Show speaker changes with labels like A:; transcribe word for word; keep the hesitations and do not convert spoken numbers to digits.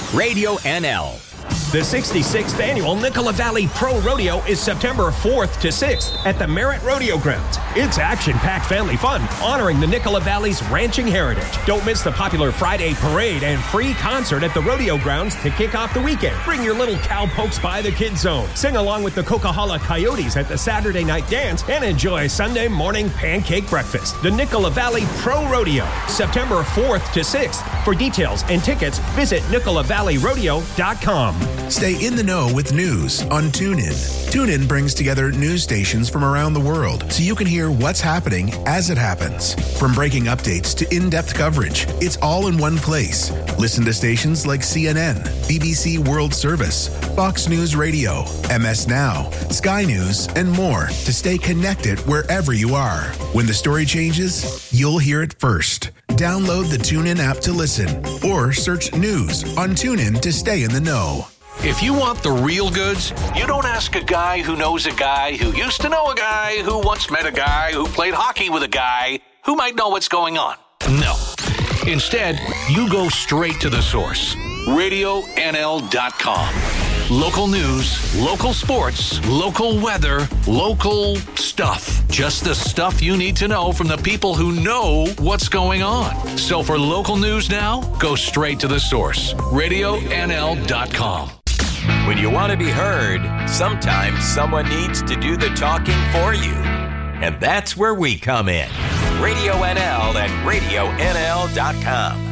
A: Radio N L.
B: The sixty-sixth Annual Nicola Valley Pro Rodeo is September fourth to sixth at the Merritt Rodeo Grounds. It's action-packed family fun, honoring the Nicola Valley's ranching heritage. Don't miss the popular Friday parade and free concert at the rodeo grounds to kick off the weekend. Bring your little cowpokes by the Kids Zone. Sing along with the Coquihalla Coyotes at the Saturday night dance and enjoy Sunday morning pancake breakfast. The Nicola Valley Pro Rodeo, September fourth to sixth. For details and tickets, visit nicola valley rodeo dot com.
C: Stay in the know with news on TuneIn. TuneIn brings together news stations from around the world so you can hear what's happening as it happens. From breaking updates to in-depth coverage, it's all in one place. Listen to stations like C N N, B B C World Service, Fox News Radio, M S Now, Sky News, and more to stay connected wherever you are. When the story changes, you'll hear it first. Download the TuneIn app to listen or search news on TuneIn to stay in the know.
D: If you want the real goods, you don't ask a guy who knows a guy who used to know a guy who once met a guy who played hockey with a guy who might know what's going on. No. Instead, you go straight to the source. radio N L dot com. Local news, local sports, local weather, local stuff. Just the stuff you need to know from the people who know what's going on. So for local news now, go straight to the source. radio N L dot com.
A: When you want to be heard, sometimes someone needs to do the talking for you. And that's where we come in. Radio N L and radio N L dot com.